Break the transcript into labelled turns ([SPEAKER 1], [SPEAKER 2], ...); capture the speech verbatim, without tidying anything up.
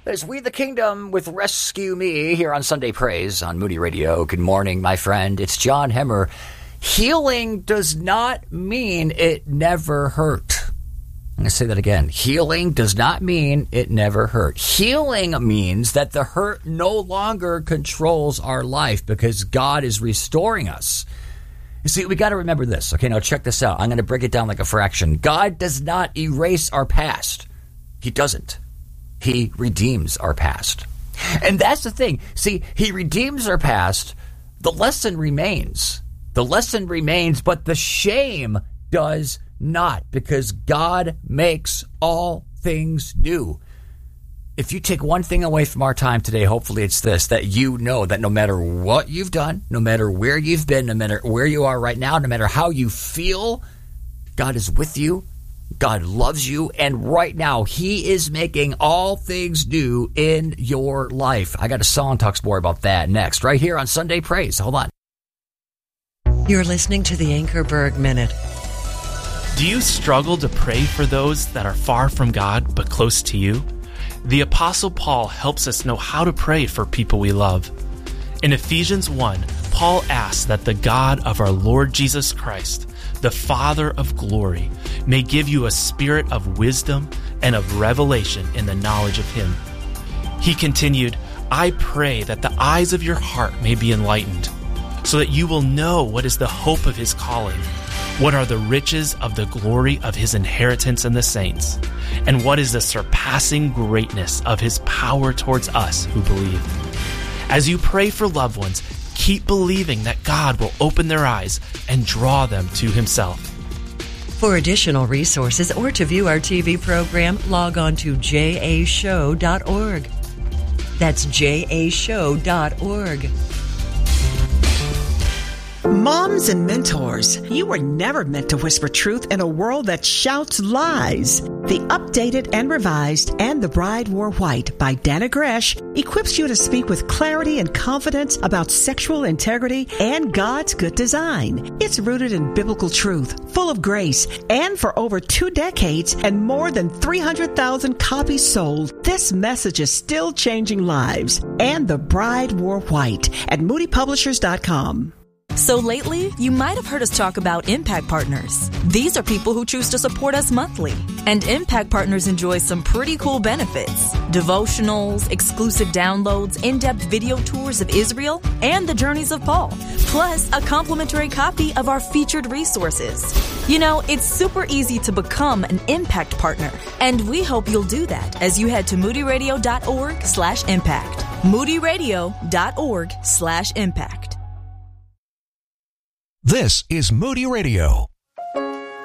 [SPEAKER 1] There's We the Kingdom with Rescue Me here on Sunday Praise on Moody Radio. Good morning, my friend. It's John Hemmer. Healing does not mean it never hurt. I'm going to say that again. Healing does not mean it never hurt. Healing means that the hurt no longer controls our life because God is restoring us. You see, we got to remember this. Okay, now check this out. I'm going to break it down like a fraction. God does not erase our past. He doesn't. He redeems our past. And that's the thing. See, he redeems our past. The lesson remains. The lesson remains, but the shame does not, because God makes all things new. If you take one thing away from our time today, hopefully it's this, that you know that no matter what you've done, no matter where you've been, no matter where you are right now, no matter how you feel, God is with you. God loves you, and right now, he is making all things new in your life. I got a song talks more about that next, right here on Sunday Praise. Hold on.
[SPEAKER 2] You're listening to the Anchorberg Minute.
[SPEAKER 3] Do you struggle to pray for those that are far from God but close to you? The Apostle Paul helps us know how to pray for people we love. In Ephesians one, Paul asks that the God of our Lord Jesus Christ, the Father of glory, may give you a spirit of wisdom and of revelation in the knowledge of him. He continued, I pray that the eyes of your heart may be enlightened, so that you will know what is the hope of his calling, what are the riches of the glory of his inheritance in the saints, and what is the surpassing greatness of his power towards us who believe. As you pray for loved ones, keep believing that God will open their eyes and draw them to himself.
[SPEAKER 2] For additional resources or to view our T V program, log on to j a show dot org. That's j a show dot org.
[SPEAKER 4] Moms and mentors, you were never meant to whisper truth in a world that shouts lies. The Updated and Revised and The Bride Wore White by Dana Gresh equips you to speak with clarity and confidence about sexual integrity and God's good design. It's rooted in biblical truth, full of grace, and for over two decades and more than three hundred thousand copies sold, this message is still changing lives. And The Bride Wore White at moody publishers dot com.
[SPEAKER 5] So lately, you might have heard us talk about Impact Partners. These are people who choose to support us monthly. And Impact Partners enjoy some pretty cool benefits. Devotionals, exclusive downloads, in-depth video tours of Israel, and the journeys of Paul. Plus, a complimentary copy of our featured resources. You know, it's super easy to become an Impact Partner. And we hope you'll do that as you head to moody radio dot org slash impact. moody radio dot org slash impact.
[SPEAKER 6] This is Moody Radio.